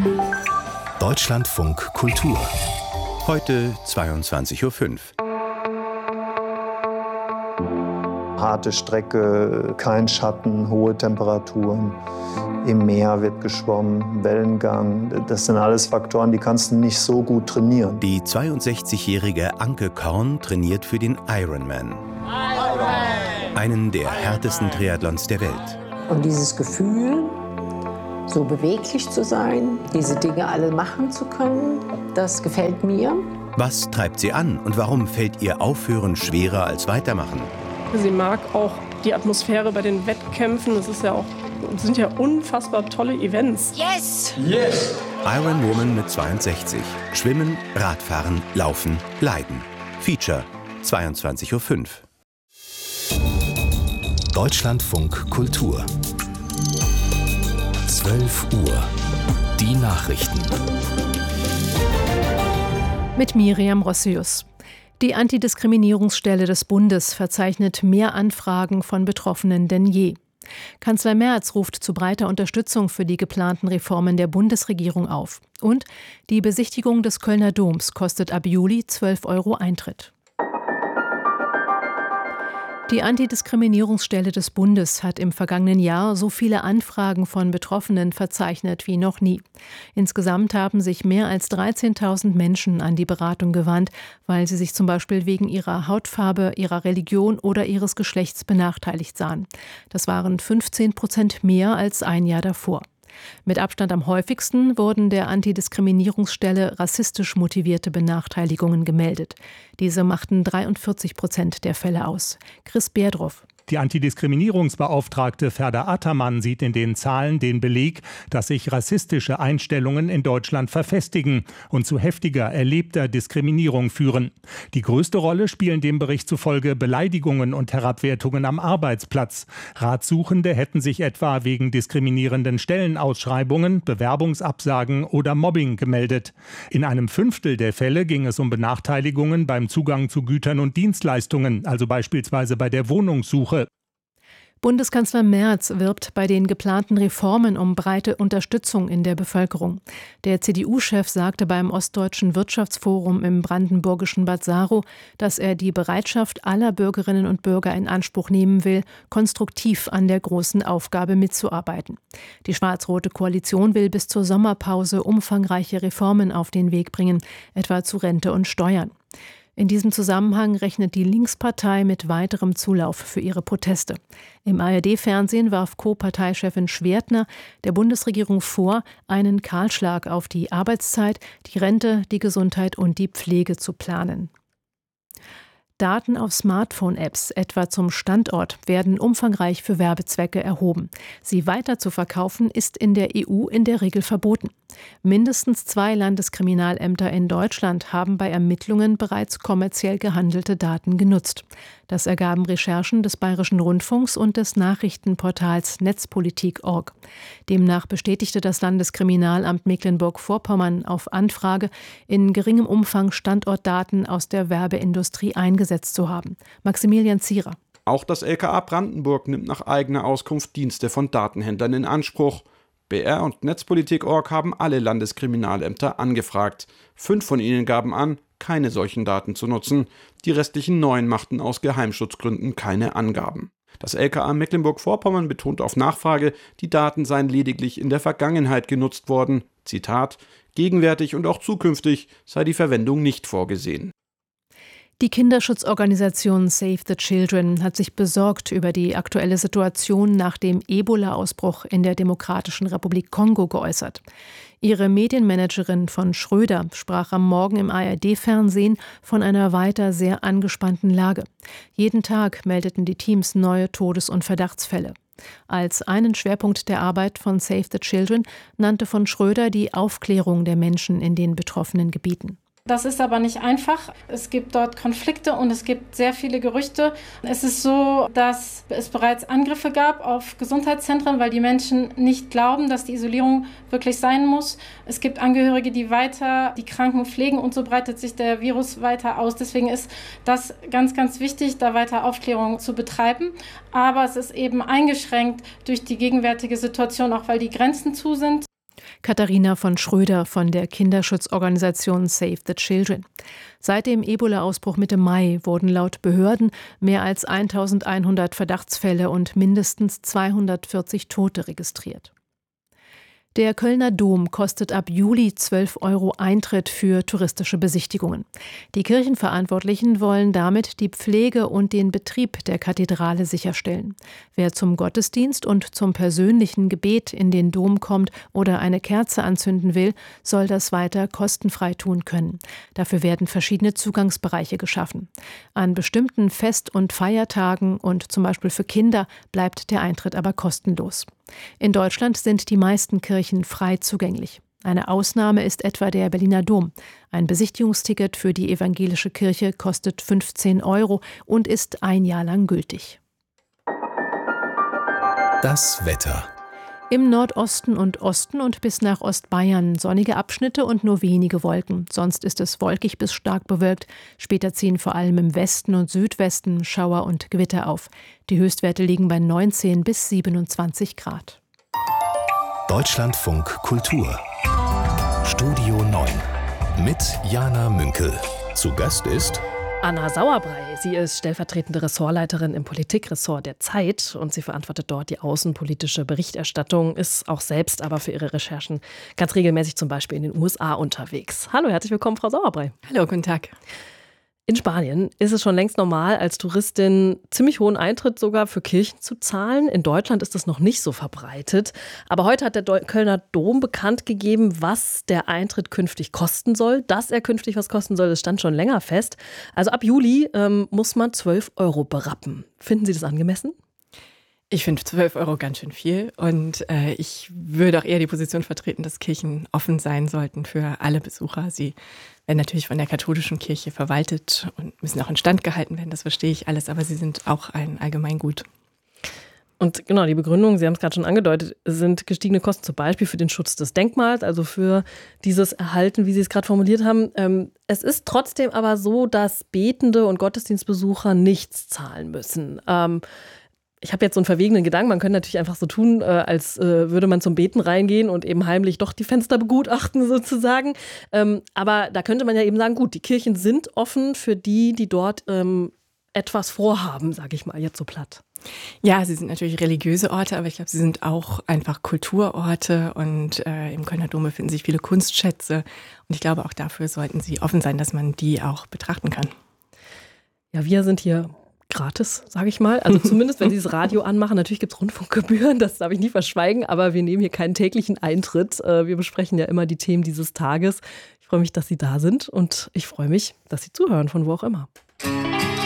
Deutschlandfunk Kultur. Heute 22:05 Uhr. Harte Strecke, kein Schatten, hohe Temperaturen. Im Meer wird geschwommen, Wellengang. Das sind alles Faktoren, die kannst du nicht so gut trainieren. Die 62-jährige Anke Korn trainiert für den Ironman. Einen der härtesten Triathlons der Welt. Und dieses Gefühl, so beweglich zu sein, diese Dinge alle machen zu können, das gefällt mir. Was treibt sie an und warum fällt ihr Aufhören schwerer als Weitermachen? Sie mag auch die Atmosphäre bei den Wettkämpfen. Das sind ja unfassbar tolle Events. Yes! Yes! Ironwoman mit 62. Schwimmen, Radfahren, Laufen, Leiden. Feature 22:05 Uhr. Deutschlandfunk Kultur. 12 Uhr. Die Nachrichten. Mit Miriam Rossius. Die Antidiskriminierungsstelle des Bundes verzeichnet mehr Anfragen von Betroffenen denn je. Kanzler Merz ruft zu breiter Unterstützung für die geplanten Reformen der Bundesregierung auf. Und die Besichtigung des Kölner Doms kostet ab Juli 12 € Eintritt. Die Antidiskriminierungsstelle des Bundes hat im vergangenen Jahr so viele Anfragen von Betroffenen verzeichnet wie noch nie. Insgesamt haben sich mehr als 13.000 Menschen an die Beratung gewandt, weil sie sich zum Beispiel wegen ihrer Hautfarbe, ihrer Religion oder ihres Geschlechts benachteiligt sahen. Das waren 15% mehr als ein Jahr davor. Mit Abstand am häufigsten wurden der Antidiskriminierungsstelle rassistisch motivierte Benachteiligungen gemeldet. Diese machten 43% der Fälle aus. Chris Berdroff. Die Antidiskriminierungsbeauftragte Ferda Ataman sieht in den Zahlen den Beleg, dass sich rassistische Einstellungen in Deutschland verfestigen und zu heftiger erlebter Diskriminierung führen. Die größte Rolle spielen dem Bericht zufolge Beleidigungen und Herabwertungen am Arbeitsplatz. Ratsuchende hätten sich etwa wegen diskriminierenden Stellenausschreibungen, Bewerbungsabsagen oder Mobbing gemeldet. In einem Fünftel der Fälle ging es um Benachteiligungen beim Zugang zu Gütern und Dienstleistungen, also beispielsweise bei der Wohnungssuche. Bundeskanzler Merz wirbt bei den geplanten Reformen um breite Unterstützung in der Bevölkerung. Der CDU-Chef sagte beim Ostdeutschen Wirtschaftsforum im brandenburgischen Bad Saro, dass er die Bereitschaft aller Bürgerinnen und Bürger in Anspruch nehmen will, konstruktiv an der großen Aufgabe mitzuarbeiten. Die schwarz-rote Koalition will bis zur Sommerpause umfangreiche Reformen auf den Weg bringen, etwa zu Rente und Steuern. In diesem Zusammenhang rechnet die Linkspartei mit weiterem Zulauf für ihre Proteste. Im ARD-Fernsehen warf Co-Parteichefin Schwertner der Bundesregierung vor, einen Kahlschlag auf die Arbeitszeit, die Rente, die Gesundheit und die Pflege zu planen. Daten auf Smartphone-Apps, etwa zum Standort, werden umfangreich für Werbezwecke erhoben. Sie weiter zu verkaufen, ist in der EU in der Regel verboten. Mindestens 2 Landeskriminalämter in Deutschland haben bei Ermittlungen bereits kommerziell gehandelte Daten genutzt. Das ergaben Recherchen des Bayerischen Rundfunks und des Nachrichtenportals Netzpolitik.org. Demnach bestätigte das Landeskriminalamt Mecklenburg-Vorpommern auf Anfrage, in geringem Umfang Standortdaten aus der Werbeindustrie eingesetzt zu haben. Maximilian Zierer. Auch das LKA Brandenburg nimmt nach eigener Auskunft Dienste von Datenhändlern in Anspruch. BR und Netzpolitik.org haben alle Landeskriminalämter angefragt. 5 von ihnen gaben an, keine solchen Daten zu nutzen. Die restlichen 9 machten aus Geheimschutzgründen keine Angaben. Das LKA Mecklenburg-Vorpommern betont auf Nachfrage, die Daten seien lediglich in der Vergangenheit genutzt worden. Zitat: Gegenwärtig und auch zukünftig sei die Verwendung nicht vorgesehen. Die Kinderschutzorganisation Save the Children hat sich besorgt über die aktuelle Situation nach dem Ebola-Ausbruch in der Demokratischen Republik Kongo geäußert. Ihre Medienmanagerin von Schröder sprach am Morgen im ARD-Fernsehen von einer weiter sehr angespannten Lage. Jeden Tag meldeten die Teams neue Todes- und Verdachtsfälle. Als einen Schwerpunkt der Arbeit von Save the Children nannte von Schröder die Aufklärung der Menschen in den betroffenen Gebieten. Das ist aber nicht einfach. Es gibt dort Konflikte und es gibt sehr viele Gerüchte. Es ist so, dass es bereits Angriffe gab auf Gesundheitszentren, weil die Menschen nicht glauben, dass die Isolierung wirklich sein muss. Es gibt Angehörige, die weiter die Kranken pflegen und so breitet sich der Virus weiter aus. Deswegen ist das ganz, ganz wichtig, da weiter Aufklärung zu betreiben. Aber es ist eben eingeschränkt durch die gegenwärtige Situation, auch weil die Grenzen zu sind. Katharina von Schröder von der Kinderschutzorganisation Save the Children. Seit dem Ebola-Ausbruch Mitte Mai wurden laut Behörden mehr als 1100 Verdachtsfälle und mindestens 240 Tote registriert. Der Kölner Dom kostet ab Juli 12 € Eintritt für touristische Besichtigungen. Die Kirchenverantwortlichen wollen damit die Pflege und den Betrieb der Kathedrale sicherstellen. Wer zum Gottesdienst und zum persönlichen Gebet in den Dom kommt oder eine Kerze anzünden will, soll das weiter kostenfrei tun können. Dafür werden verschiedene Zugangsbereiche geschaffen. An bestimmten Fest- und Feiertagen und zum Beispiel für Kinder bleibt der Eintritt aber kostenlos. In Deutschland sind die meisten Kirchen frei zugänglich. Eine Ausnahme ist etwa der Berliner Dom. Ein Besichtigungsticket für die evangelische Kirche kostet 15 € und ist ein Jahr lang gültig. Das Wetter. Im Nordosten und Osten und bis nach Ostbayern sonnige Abschnitte und nur wenige Wolken. Sonst ist es wolkig bis stark bewölkt. Später ziehen vor allem im Westen und Südwesten Schauer und Gewitter auf. Die Höchstwerte liegen bei 19 bis 27 Grad. Deutschlandfunk Kultur. Studio 9 mit Jana Münkel. Zu Gast ist Anna Sauerbrey. Sie ist stellvertretende Ressortleiterin im Politikressort der Zeit und sie verantwortet dort die außenpolitische Berichterstattung, ist auch selbst aber für ihre Recherchen ganz regelmäßig zum Beispiel in den USA unterwegs. Hallo, herzlich willkommen, Frau Sauerbrey. Hallo, guten Tag. In Spanien ist es schon längst normal, als Touristin ziemlich hohen Eintritt sogar für Kirchen zu zahlen. In Deutschland ist das noch nicht so verbreitet. Aber heute hat der Kölner Dom bekannt gegeben, was der Eintritt künftig kosten soll. Dass er künftig was kosten soll, das stand schon länger fest. Also ab Juli muss man 12 € berappen. Finden Sie das angemessen? Ich finde 12 € ganz schön viel und ich würde auch eher die Position vertreten, dass Kirchen offen sein sollten für alle Besucher. Sie werden natürlich von der katholischen Kirche verwaltet und müssen auch instand gehalten werden, das verstehe ich alles, aber sie sind auch ein Allgemeingut. Und genau, die Begründung, Sie haben es gerade schon angedeutet, sind gestiegene Kosten zum Beispiel für den Schutz des Denkmals, also für dieses Erhalten, wie Sie es gerade formuliert haben. Es ist trotzdem aber so, dass Betende und Gottesdienstbesucher nichts zahlen müssen. Ich habe jetzt so einen verwegenen Gedanken, man könnte natürlich einfach so tun, als würde man zum Beten reingehen und eben heimlich doch die Fenster begutachten sozusagen. Aber da könnte man ja eben sagen, gut, die Kirchen sind offen für die dort etwas vorhaben, sage ich mal jetzt so platt. Ja, sie sind natürlich religiöse Orte, aber ich glaube, sie sind auch einfach Kulturorte und im Kölner Dom befinden sich viele Kunstschätze und ich glaube, auch dafür sollten sie offen sein, dass man die auch betrachten kann. Ja, wir sind hier gratis, sage ich mal. Also zumindest, wenn Sie das Radio anmachen. Natürlich gibt es Rundfunkgebühren, das darf ich nie verschweigen, aber wir nehmen hier keinen täglichen Eintritt. Wir besprechen ja immer die Themen dieses Tages. Ich freue mich, dass Sie da sind und ich freue mich, dass Sie zuhören, von wo auch immer.